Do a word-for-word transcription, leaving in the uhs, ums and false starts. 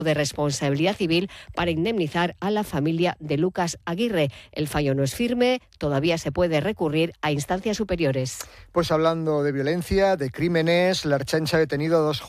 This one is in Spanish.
de responsabilidad civil para indemnizar a la familia de Lucas Aguirre. El fallo no es firme, todavía se puede recurrir a instancias superiores. Pues hablando de violencia, de crímenes, la Ertzaintza ha detenido a dos